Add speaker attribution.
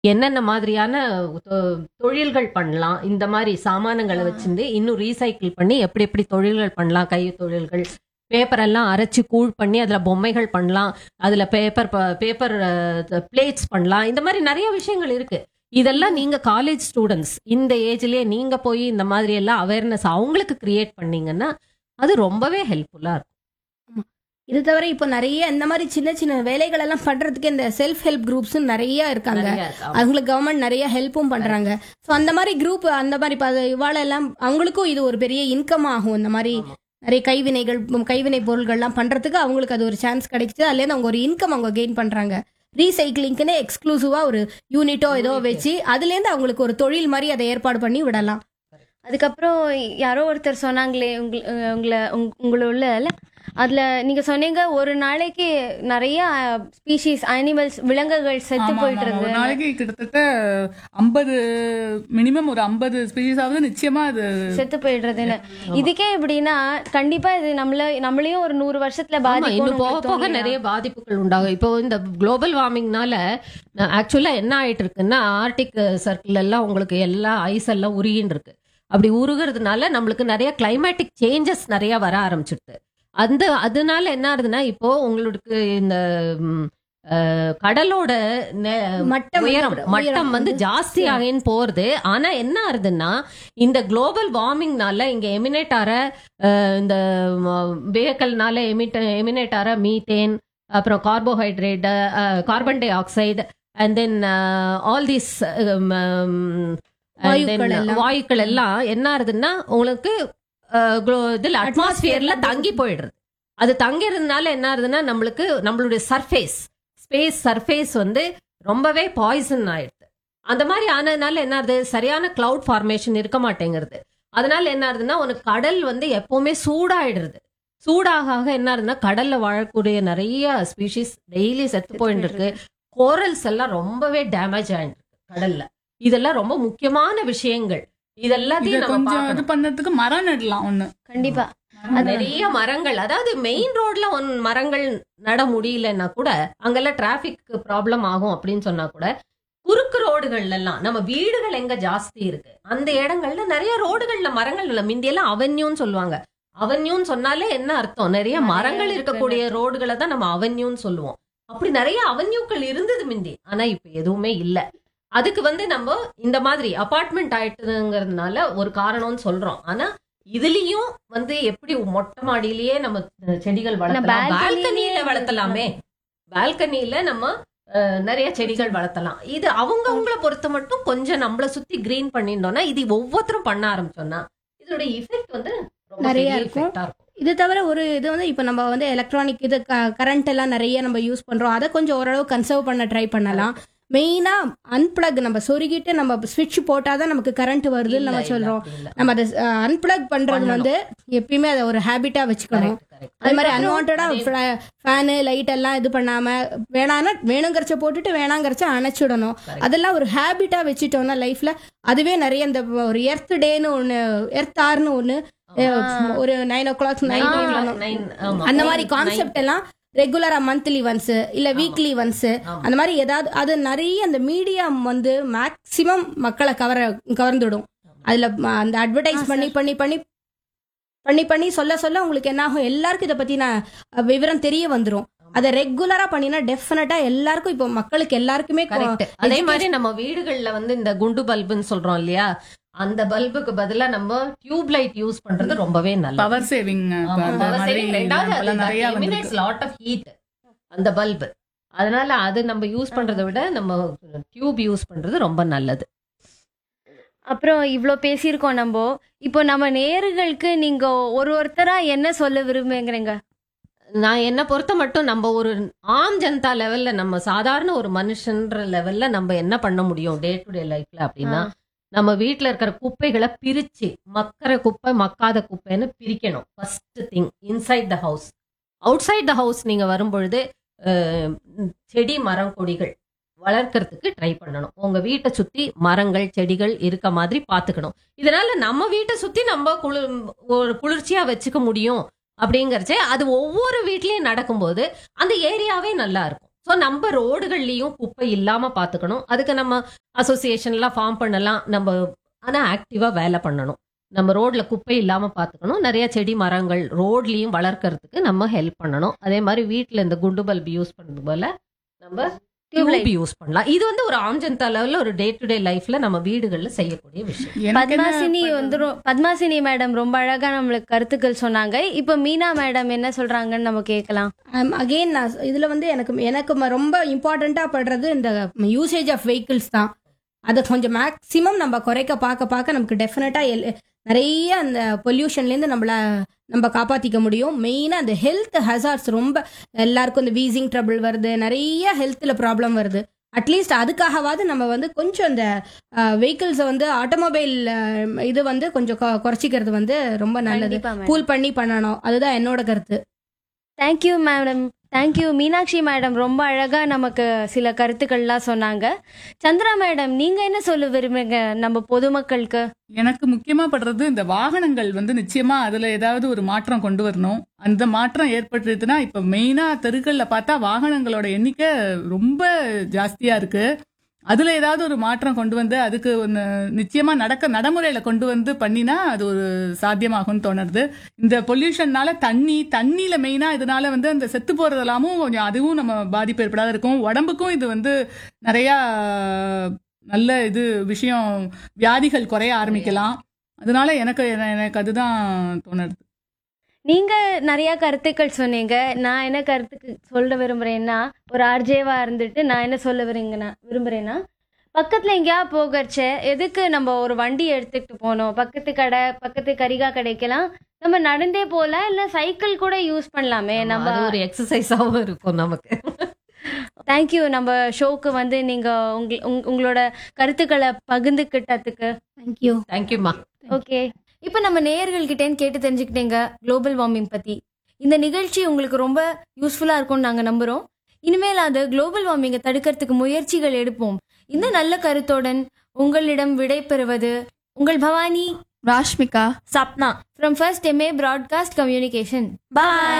Speaker 1: என்னென்ன மாதிரியான தொழில்கள் பண்ணலாம், இந்த மாதிரி சாமானங்களை வச்சிருந்து இன்னும் ரீசைக்கிள் பண்ணி எப்படி எப்படி தொழில்கள் பண்ணலாம், கை தொழில்கள், பேப்பர் எல்லாம் அரைச்சு கூழ் பண்ணி அதுல பொம்மைகள் பண்ணலாம், அதுல பேப்பர் பிளேட்ஸ் பண்ணலாம். இந்த மாதிரி நிறைய விஷயங்கள் இருக்கு. இதெல்லாம் நீங்க காலேஜ் ஸ்டூடெண்ட்ஸ் இந்த ஏஜ்லயே நீங்க போய் இந்த மாதிரி எல்லாம் அவேர்னஸ் அவங்களுக்கு கிரியேட் பண்ணீங்கன்னா அது ரொம்பவே ஹெல்ப்ஃபுல்லா இருக்கும்.
Speaker 2: ஆமா. இது தவிர இப்போ நிறைய இந்த மாதிரி சின்ன சின்ன வேலைகள் எல்லாம் பண்றதுக்கு இந்த செல்ஃப் ஹெல்ப் குரூப்ஸ் நிறைய இருக்காங்க.
Speaker 1: நிறைய இருக்கு. ஆமா.
Speaker 2: அவங்களுக்கு கவர்மெண்ட் நிறைய ஹெல்ப்பும் பண்றாங்க. ஸோ அந்த மாதிரி குரூப் அந்த மாதிரி இவாள எல்லாம் அவங்களுக்கும் இது ஒரு பெரிய இன்கம் ஆகும். இந்த மாதிரி
Speaker 1: ஆமா.
Speaker 2: நிறைய கைவினை பொருள்கள்லாம் பண்றதுக்கு அவங்களுக்கு அது ஒரு சான்ஸ் கிடைக்குது. அதுலேருந்து அவங்க ஒரு இன்கம் அவங்க கெயின் பண்றாங்க. ரீசைக்கிளிங்க்குன்னு எக்ஸ்க்ளூசிவா ஒரு யூனிட்டோ ஏதோ வச்சு அதுலேருந்து அவங்களுக்கு ஒரு தொழில் மாதிரி அதை ஏற்பாடு பண்ணி விடலாம்.
Speaker 3: அதுக்கப்புறம் யாரோ ஒருத்தர் சொன்னாங்களே உங்களோட அதுல நீங்க சொன்னீங்க ஒரு நாளைக்கு நிறைய ஸ்பீஷீஸ் அனிமல்ஸ் விலங்குகள் செத்து போயிட்டு
Speaker 4: ஒரு
Speaker 3: இருக்கு.
Speaker 4: நாளைக்கு கிட்டத்தட்ட 50 மினிமம் ஒரு 50 ஸ்பீஷீஸ் ஆகுது நிச்சயமா அது
Speaker 3: செத்து போயிடுறதுன்னு. இதுக்கே எப்படின்னா கண்டிப்பா இது நம்மளையும் ஒரு 100 வருஷத்துல
Speaker 1: ஆமா, இன்னும் போக போக
Speaker 3: பாதிக்கும்.
Speaker 1: நிறைய பாதிப்புகள் உண்டாகும். இப்போ இந்த குளோபல் வார்மிங்னால ஆக்சுவலா என்ன ஆயிட்டு இருக்குன்னா ஆர்டிக் சர்க்கிள் எல்லாம் உங்களுக்கு எல்லா ஐஸ் எல்லாம் உருகின்னு இருக்கு. அப்படி உருகிறதுனால நம்மளுக்கு நிறைய கிளைமேட்டிக் சேஞ்சஸ் நிறைய வர ஆரம்பிச்சிடுது. அதனால என்ன ஆகுதுன்னா இப்போ உங்களுக்கு இந்த கடலோட மட்டம் வந்து ஜாஸ்தி ஆகின்னு போறது. ஆனா என்ன ஆகுதுன்னா இந்த குளோபல் வார்மிங்னால இங்க எமினேட் ஆற இந்த வெஹிக்கல்னால எமினேட் ஆற மீத்தேன், அப்புறம் carbohydrate, carbon di oxide, and then all these வாயுக்கள் எல்லாம் என்ன ஆகுதுன்னா உங்களுக்கு இதுல அட்மாஸ்பியர்ல தங்கி போயிடுறது. அது தங்கிறதுனால என்ன ஆகுதுன்னா நம்மளுடைய ஸ்பேஸ் சர்ஃபேஸ் வந்து ரொம்பவே பாய்சன் ஆயிடுது. அந்த மாதிரி ஆனதுனால என்ன ஆகுது, சரியான கிளவுட் ஃபார்மேஷன் இருக்க மாட்டேங்கிறது. அதனால என்ன ஆகுதுன்னா உனக்கு கடல் வந்து எப்பவுமே சூடாயிடுறது. சூடாக என்ன ஆகுதுன்னா கடல்ல வாழக்கூடிய நிறைய ஸ்பீஷிஸ் டெய்லி செத்து போயிட்டு இருக்கு. கோரல்ஸ் எல்லாம் ரொம்பவே டேமேஜ் ஆயிட்டு இருக்கு கடல்ல. இதெல்லாம் ரொம்ப முக்கியமான விஷயங்கள். இதெல்லாத்தையும் நம்ம
Speaker 4: கொஞ்சம் இது
Speaker 1: பார்க்கணும்.
Speaker 4: பண்ணதுக்கு மரம் நடலாம் ஒண்ணு.
Speaker 3: கண்டிப்பா
Speaker 1: நிறைய மரங்கள், அதாவது மெயின் ரோட்ல மரங்கள் நட முடியலன்னா கூட அங்கெல்லாம் டிராபிக் ப்ராப்ளம் ஆகும் அப்படின்னு சொன்னா கூட குறுக்கு ரோடுகள்ல எல்லாம் நம்ம வீடுகள் எங்க ஜாஸ்தி இருக்கு அந்த இடங்கள்ல நிறைய ரோடுகள்ல மரங்கள் இல்ல. மிந்தியெல்லாம் அவென்யூன்னு சொல்லுவாங்க. அவென்யூன்னு சொன்னாலே என்ன அர்த்தம், நிறைய மரங்கள் இருக்கக்கூடிய ரோடுகளை தான் நம்ம அவென்யூன்னு சொல்லுவோம். அப்படி நிறைய அவென்யூக்கள் இருந்தது மிந்தி. ஆனா இப்ப எதுவுமே இல்ல. அதுக்கு வந்து நம்ம இந்த மாதிரி அபார்ட்மெண்ட் ஆயிட்டுங்கிறதுனால ஒரு காரணம்னு சொல்றோம். ஆனா இதுலயும் வந்து எப்படி மொட்டை மாடியிலேயே நம்ம செடிகள் வளர்த்தலாம், பால்கனியில வளர்த்தலாமே. பால்கனியில நம்ம நிறைய செடிகள் வளர்த்தலாம். இது அவங்கவுங்கள பொறுத்த மட்டும் கொஞ்சம் நம்மள சுத்தி கிரீன் பண்ணிட்டோம்னா, இது ஒவ்வொருத்தரும் பண்ண ஆரம்பிச்சோம்னா இதோட எஃபெக்ட் வந்து ரொம்ப
Speaker 2: நிறைய
Speaker 1: பெரிய
Speaker 2: இருக்கும்.
Speaker 1: effect ஆ இருக்கும்.
Speaker 2: இது தவிர ஒரு இது வந்து இப்போ நம்ம வந்து எலக்ட்ரானிக் இது கரண்ட் எல்லாம் நிறைய நம்ம யூஸ் பண்றோம். அதை கொஞ்சம் ஓரளவு கன்சர்வ் பண்ண ட்ரை பண்ணலாம். மெயினா அன்பிளக் நம்ம சொருகிட்டு நம்ம ஸ்விட்ச் போட்டாதான் நமக்கு கரண்ட் வருதுன்னு நம்ம சொல்றோம்.
Speaker 1: அப்படி இல்ல.
Speaker 2: நம்ம அதை அன்பிளக் பண்றது வந்து எப்பயுமே அதை ஒரு ஹேபிட்டா வச்சுக்கணும்.
Speaker 1: Correct, correct.
Speaker 2: அது மாதிரி அன்வான்டா ஃபேனு லைட் எல்லாம் இது பண்ணாம வேணுங்கிறச்ச போட்டுட்டு வேணாங்கிறச்ச அணைச்சிடணும். அதெல்லாம் ஒரு ஹேபிட்டா வச்சுட்டோம்னா லைஃப்ல அதுவே நிறைய இந்த ஒரு எர்த் டேன்னு ஒண்ணு, எர்த் ஆர்னு ஒண்ணு ஒரு 9 o'clock 9
Speaker 1: ஆமா.
Speaker 2: அந்த மாதிரி கான்செப்ட் எல்லாம் ரெகுலரா மந்த்லி ஒன்ஸ் இல்ல வீக்லி ஒன்ஸ் அந்த மாதிரி ஏதாவது அது நிறைய அந்த மீடியம் வந்து மேக்சிமம் மக்களை கவர்ந்துடும். அதுல அந்த அட்வர்டைஸ் பண்ணி பண்ணி பண்ணி பண்ணி பண்ணி சொல்ல சொல்ல உங்களுக்கு என்ன ஆகும், எல்லாருக்கும் இதை பத்தின விவரம் தெரிய வந்துரும். அதை ரெகுலரா பண்ணினா டெஃபினட்டா எல்லாருக்கும் இப்போ மக்களுக்கு எல்லாருக்குமே
Speaker 1: Correct. அதே மாதிரி நம்ம வீடுகள்ல வந்து இந்த குண்டு பல்புன்னு சொல்றோம் இல்லையா, அந்த பல்புக்கு பதிலா நம்ம டியூப் லைட் யூஸ் பண்றது ரொம்பவே நல்லது.
Speaker 4: பவர் சேவிங் நிறைய வந்திருக்கு.
Speaker 1: லாட் ஆஃப் ஹீட் அந்த பல்பு. அதனால அது நம்ம யூஸ் பண்றதை விட நம்ம டியூப் யூஸ் பண்றது ரொம்ப நல்லது.
Speaker 3: அப்புறம் இவ்ளோ பேசியிருக்கோம் நம்ம. இப்போ நம்ம நேயர்களுக்கு நீங்க ஒருத்தரா என்ன சொல்ல விரும்புங்கிறீங்க?
Speaker 1: நான் என்ன பொறுத்த மட்டும் நம்ம ஒரு ஆம் ஜனதா லெவல்ல, நம்ம சாதாரண ஒரு மனுஷன்ற லெவல்ல நம்ம என்ன பண்ண முடியும் டே டு டே லைஃப்ல அப்படின்னா, நம்ம வீட்டுல இருக்கிற குப்பைகளை பிரிச்சு மக்கிற குப்பை மக்காத குப்பைன்னு பிரிக்கணும். First thing inside the house. Out side the house நீங்க வரும்பொழுது செடி மரம் கொடிகள் வளர்க்கறதுக்கு ட்ரை பண்ணணும். உங்க வீட்டை சுத்தி மரங்கள் செடிகள் இருக்க மாதிரி பாத்துக்கணும். இதனால நம்ம வீட்டை சுத்தி நம்ம ஒரு குளிர்ச்சியா வச்சுக்க முடியும் அப்படிங்கறச்சே அது ஒவ்வொரு வீட்லயும் நடக்கும்போது அந்த ஏரியாவே நல்லா இருக்கும். சோ நம்ம ரோடுகள்லயும் குப்பை இல்லாம பாத்துக்கணும். அதுக்கு நம்ம அசோசியேஷன்லாம் ஃபார்ம் பண்ணலாம். நம்ம ஆனா ஆக்டிவா வேலை பண்ணணும். நம்ம ரோட்ல குப்பை இல்லாம பாத்துக்கணும். நிறைய செடி மரங்கள் ரோட்லயும் வளர்க்கறதுக்கு நம்ம ஹெல்ப் பண்ணணும். அதே மாதிரி வீட்ல இந்த குண்டு பல்ப் யூஸ் பண்றது போல நம்ம டியூப் யூஸ் பண்ணலாம். இது வந்து ஒரு ஆம்ஜனதா லெவல்ல ஒரு டே டு டே லைஃப்ல நம்ம வீடுகள்ல செய்யக்கூடிய விஷயம்.
Speaker 4: எனக்கு என்ன
Speaker 3: பத்மாசினி மேடம் ரொம்ப அழகா நம்மளுக்கு கருத்துக்கள் சொன்னாங்க. இப்ப மீனா மேடம் என்ன சொல்றாங்கன்னு நம்ம கேட்கலாம்.
Speaker 2: அகெயின் நான் இதுல வந்து எனக்கு ரொம்ப இம்பார்ட்டண்டா படுறது இந்த யூசேஜ் ஆஃப் வெஹிக்கிள்ஸ் தான். அதை கொஞ்சம் மேக்சிமம் நம்ம குறைக்க பார்க்க நமக்கு டெஃபினட்டா நிறைய அந்த பொல்யூஷன்லேருந்து நம்ம காப்பாற்றிக்க முடியும். மெயினாக அந்த ஹெல்த் ஹசார்ட்ஸ் ரொம்ப எல்லாருக்கும் இந்த வீசிங் ட்ரபிள் வருது, நிறைய ஹெல்த்தில் ப்ராப்ளம் வருது. அட்லீஸ்ட் அதுக்காகவாது நம்ம வந்து கொஞ்சம் இந்த வெஹிக்கிள்ஸை வந்து ஆட்டோமொபைல் இது வந்து கொஞ்சம் குறைச்சிக்கிறது வந்து ரொம்ப நல்லது. கூல் பண்ணணும். அதுதான் என்னோட கருத்து.
Speaker 3: Thank you madam. Thank you Meenakshi madam. ரொம்ப அழகா நமக்கு சில கருத்துக்கள்லாம் சொன்னாங்க. சந்திரா மேடம், நீங்க என்ன சொல்ல விரும்புறீங்க நம்ம பொதுமக்களுக்கு?
Speaker 4: எனக்கு முக்கியமா படுறது இந்த வாகனங்கள் வந்து நிச்சயமா அதுல ஏதாவது ஒரு மாற்றம் கொண்டு வரணும். அந்த மாற்றம் ஏற்பட்டுதுன்னா இப்ப மெயினா தெருக்கள்ல பார்த்தா வாகனங்களோட எண்ணிக்கை ரொம்ப ஜாஸ்தியா இருக்கு. அதுல ஏதாவது ஒரு மாற்றம் கொண்டு வந்து அதுக்கு ஒன்று நிச்சயமா நடைமுறையில கொண்டு வந்து பண்ணினா அது ஒரு சாத்தியமாகும்னு தோணுது. இந்த பொல்யூஷன்னால தண்ணியில மெயினா இதனால வந்து அந்த செத்து போறதெல்லாமும் கொஞ்சம் அதுவும் நம்ம பாதிப்பு ஏற்படாத இருக்கும். உடம்புக்கும் இது வந்து நிறைய நல்ல இது விஷயம், வியாதிகள் குறைய ஆரம்பிக்கலாம். அதனால எனக்கு அதுதான் தோணுது.
Speaker 3: நீங்க நிறைய கருத்துக்கள் சொன்னீங்க. நான் என்ன கருத்துக்கு சொல்ல விரும்புறேன்னா, ஒரு ஆர்ஜேவா இருந்துட்டு நான் என்ன சொல்ல விரும்புறேன்னா, பக்கத்துல எங்கேயா போகச்ச எதுக்கு நம்ம ஒரு வண்டி எடுத்துட்டு போனோம்? பக்கத்து கடை, பக்கத்து கரிகா கடைக்கெல்லாம் நம்ம நடந்தே போலாம், இல்ல சைக்கிள் கூட யூஸ் பண்ணலாமே. நம்ம
Speaker 1: ஒரு எக்ஸசைஸாவும் இருக்கும் நமக்கு.
Speaker 3: தேங்க்யூ நம்ம ஷோக்கு வந்து நீங்க உங்களோட கருத்துக்களை பகிர்ந்துக்கிட்டதுக்கு.
Speaker 1: தேங்க்யூமா.
Speaker 3: ஓகே, இப்போ நம்ம நேயர்கள்கிட்டேன்னு கேட்டு தெரிஞ்சுக்கிட்டேங்க குளோபல் வார்மிங் பற்றி. இந்த நிகழ்ச்சி உங்களுக்கு ரொம்ப யூஸ்ஃபுல்லாக இருக்கும்னு நாங்கள் நம்புகிறோம். இனிமேல் அது குளோபல் வார்மிங்கை தடுக்கிறதுக்கு முயற்சிகள் எடுப்போம். இந்த நல்ல கருத்துடன் உங்களிடம் விடை பெறுவது உங்கள் Bhavani,
Speaker 5: Rashmika,
Speaker 3: Sapna from First MA Broadcast Communication. Bye.